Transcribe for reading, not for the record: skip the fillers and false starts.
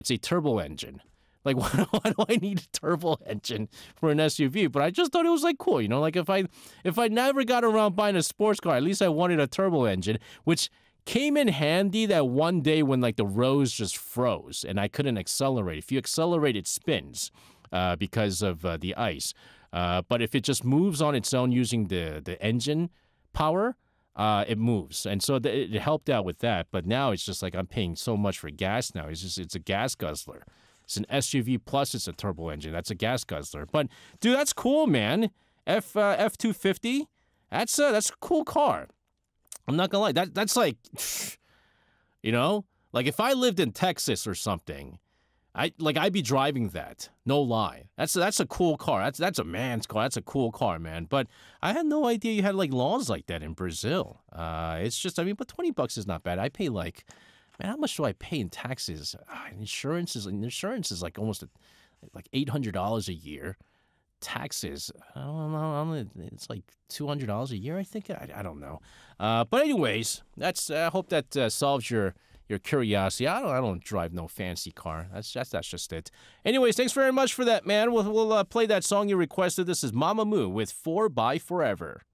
It's a turbo engine. Like, why do I need a turbo engine for an SUV? But I just thought it was like cool, you know. Like if I never got around buying a sports car, at least I wanted a turbo engine, which came in handy that one day when like the roads just froze and I couldn't accelerate. If you accelerate, it spins because of the ice. But if it just moves on its own using the engine power, it moves. And so it helped out with that. But now it's just like I'm paying so much for gas now. It's a gas guzzler. It's an SUV plus it's a turbo engine. That's a gas guzzler. But dude, that's cool, man. F250. That's a cool car. I'm not gonna lie. That's like, you know, like if I lived in Texas or something, I'd be driving that. No lie. That's a cool car. That's a man's car. That's a cool car, man. But I had no idea you had like laws like that in Brazil. It's just, I mean, but $20 is not bad. I pay like, man, how much do I pay in taxes? Insurance is like almost like $800 a year. Taxes, I don't know. It's like $200 a year, I think. I don't know. But anyways, I hope that solves your curiosity. I don't drive no fancy car. That's just it. Anyways, thanks very much for that, man. We'll play that song you requested. This is Mamamoo with 4x Forever.